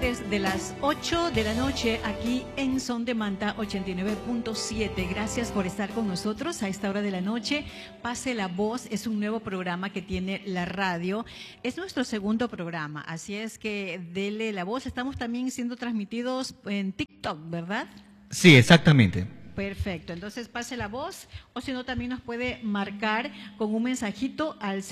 antes de las 8 de la noche aquí en Son de Manta 89.7. Gracias por estar con nosotros a esta hora de la noche. Pase la voz, es un nuevo programa que tiene la radio. Es nuestro segundo programa, así es que dele la voz. Estamos también siendo transmitidos en TikTok, ¿verdad? Sí, exactamente. Perfecto, entonces pase la voz o si no también nos puede marcar con un mensajito al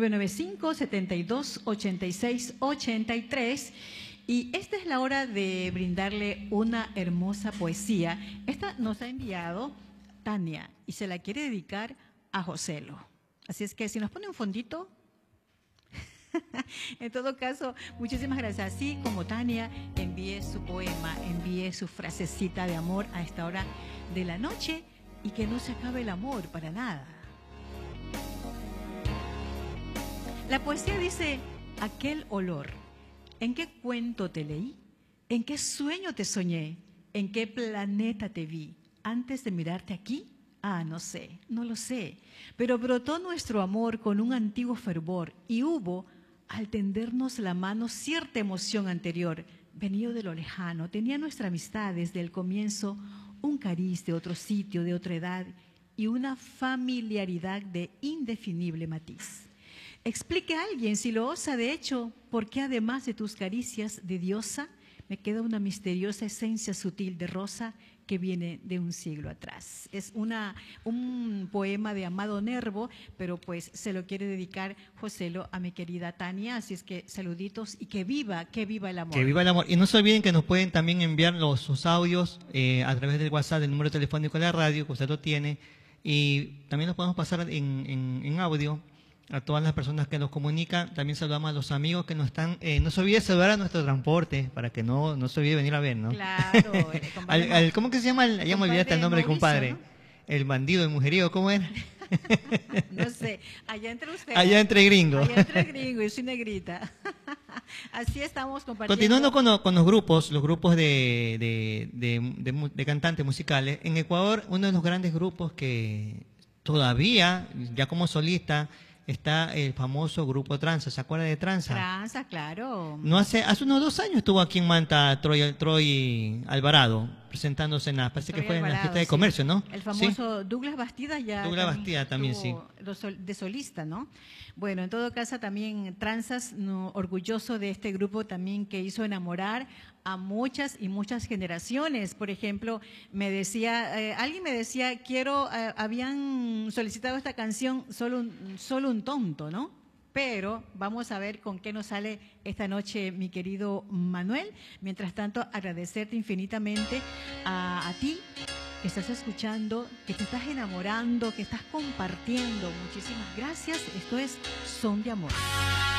0995-7286-83 y esta es la hora de brindarle una hermosa poesía. Esta nos ha enviado Tania y se la quiere dedicar a Joselo. Así es que si nos pone un fondito... En todo caso, muchísimas gracias. Así como Tania, envíe su poema, envíe su frasecita de amor a esta hora de la noche y que no se acabe el amor para nada. La poesía dice, aquel olor, ¿en qué cuento te leí? ¿En qué sueño te soñé? ¿En qué planeta te vi? Antes de mirarte aquí, no sé, no lo sé. Pero brotó nuestro amor con un antiguo fervor y hubo... al tendernos la mano cierta emoción anterior, venido de lo lejano, tenía nuestra amistad desde el comienzo un cariz de otro sitio, de otra edad y una familiaridad de indefinible matiz. Explique a alguien si lo osa de hecho, por qué además de tus caricias de diosa, me queda una misteriosa esencia sutil de rosa que viene de un siglo atrás. Es un poema de Amado Nervo, pero pues se lo quiere dedicar Joselo a mi querida Tania, así es que saluditos y que viva el amor. Que viva el amor. Y no se olviden que nos pueden también enviar sus audios a través del WhatsApp, del número telefónico de la radio, que usted lo tiene, y también los podemos pasar en audio a todas las personas que nos comunican. También saludamos a los amigos que nos están... no se olvide saludar a nuestro transporte, para que no se olvide venir a ver, ¿no? Claro. ¿Cómo que se llama? Ya me olvidaste el nombre del compadre. ¿No? El bandido, el mujeriego, ¿cómo era? No sé, allá entre ustedes. Allá entre gringos. Allá entre gringos, yo soy negrita. Así estamos compartiendo. Continuando con los grupos de cantantes musicales, en Ecuador uno de los grandes grupos que todavía, ya como solista, está el famoso grupo Tranza. ¿Se acuerda de Tranza? Tranza, claro. No hace unos 2 años estuvo aquí en Manta Troy Alvarado, presentándose parece que fue en la fiesta de comercio, ¿no? El famoso ¿sí? Douglas Bastida ya. Douglas Bastida también, sí. De solista, ¿no? Bueno, en todo caso también Tranzas, orgulloso de este grupo también que hizo enamorar a muchas y muchas generaciones. Por ejemplo, alguien me decía, habían solicitado esta canción solo un tonto, ¿no? Pero vamos a ver con qué nos sale esta noche, mi querido Manuel. Mientras tanto, agradecerte infinitamente a ti que estás escuchando, que te estás enamorando, que estás compartiendo. Muchísimas gracias. Esto es Son de Amor.